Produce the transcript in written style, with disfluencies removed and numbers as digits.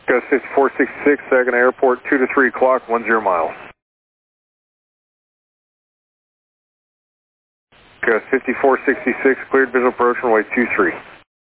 Gus 5466, Saginaw Airport, 2 to 3 o'clock, 10 miles. Gus 5466, cleared visual approach runway 23.